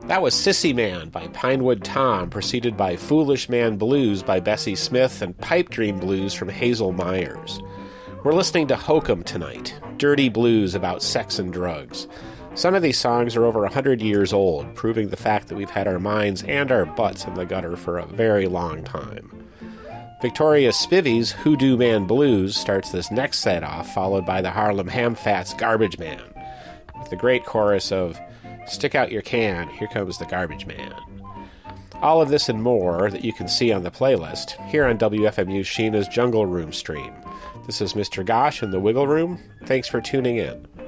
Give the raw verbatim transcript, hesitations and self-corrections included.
That was Sissy Man by Pinewood Tom, preceded by Foolish Man Blues by Bessie Smith and Pipe Dream Blues from Hazel Myers. We're listening to Hokum tonight, dirty blues about sex and drugs. Some of these songs are over one hundred years old, proving the fact that we've had our minds and our butts in the gutter for a very long time. Victoria Spivy's Hoodoo Man Blues starts this next set off, followed by the Harlem Hamfats' Garbage Man, with the great chorus of "Stick out your can, here comes the garbage man." All of this and more that you can see on the playlist here on W F M U Sheena's Jungle Room stream. This is Mister Gosh in the Wiggle Room. Thanks for tuning in.